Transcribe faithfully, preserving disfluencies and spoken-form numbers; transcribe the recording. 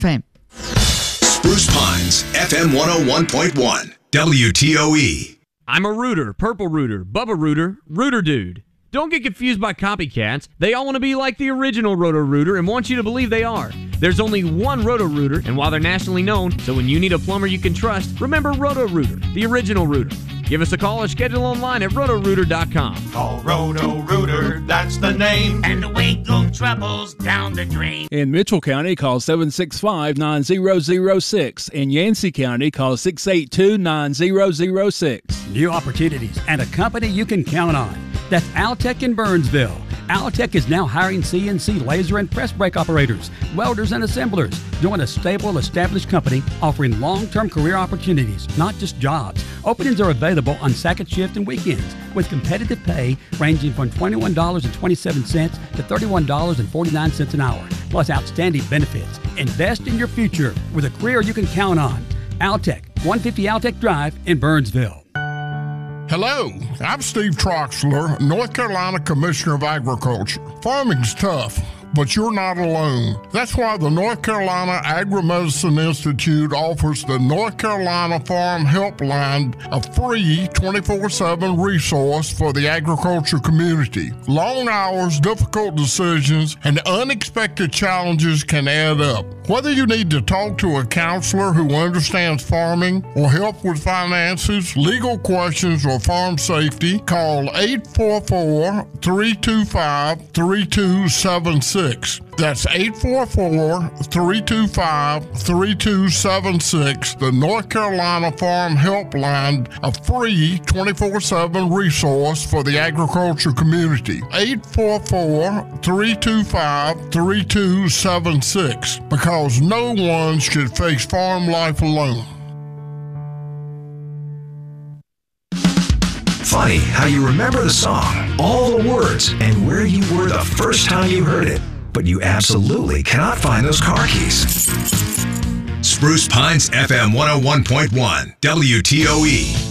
Fame. Spruce Pines, F M one oh one point one, W T O E. I'm a rooter, purple rooter, Bubba rooter, rooter dude. Don't get confused by copycats. They all want to be like the original Roto-Rooter and want you to believe they are. There's only one Roto-Rooter, and while they're nationally known, so when you need a plumber you can trust, remember Roto-Rooter, the original rooter. Give us a call or schedule online at roto rooter dot com. Call Roto-Rooter, that's the name. And away go troubles down the drain. In Mitchell County, call seven six five, nine zero zero six. In Yancey County, call six eight two, nine zero zero six. New opportunities and a company you can count on. That's Altec in Burnsville. Altec is now hiring C N C laser and press brake operators, welders, and assemblers. Join a stable, established company offering long-term career opportunities, not just jobs. Openings are available on second shift and weekends with competitive pay ranging from twenty-one dollars and twenty-seven cents to thirty-one dollars and forty-nine cents an hour, plus outstanding benefits. Invest in your future with a career you can count on. Altec, one fifty Altec Drive in Burnsville. Hello, I'm Steve Troxler, North Carolina Commissioner of Agriculture. Farming's tough, but you're not alone. That's why the North Carolina Agri-Medicine Institute offers the North Carolina Farm Helpline, a free twenty-four seven resource for the agriculture community. Long hours, difficult decisions, and unexpected challenges can add up. Whether you need to talk to a counselor who understands farming or help with finances, legal questions, or farm safety, call eight four four, three two five, three two seven six. That's eight four four, three two five, three two seven six, the North Carolina Farm Helpline, a free twenty-four seven resource for the agriculture community. eight four four, three two five, three two seven six, because no one should face farm life alone. Funny how you remember the song, all the words, and where you were the first time you heard it, but you absolutely cannot find those car keys. Spruce Pines, F M one oh one point one, W T O E.